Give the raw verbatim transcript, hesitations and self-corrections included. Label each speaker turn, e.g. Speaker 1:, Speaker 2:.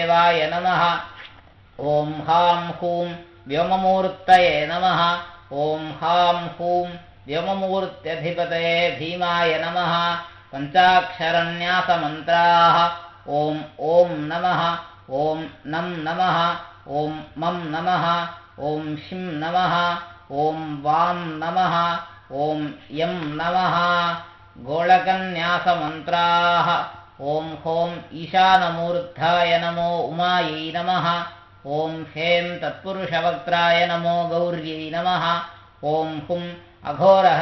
Speaker 1: वासुदेवाय नमः। ॐ हां हूं व्योममूर्तये नमः। ॐ हां हूं व्योममूर्त्यधिपतये भीमाय नमः। पञ्चाक्षरन्यासमन्त्राः ॐ ॐ नमः, ॐ नं नमः, ॐ मं नमः, ॐ शिं नमः, ॐ वां नमः, ॐ यं नमः। गोलकन्यासमन्त्राः ॐ हों ईशानमूर्धाय नमो उमायै नमः। ॐ हें तत्पुरुषवक्त्राय नमो गौर्यै नमः। ॐ हुं अघोरः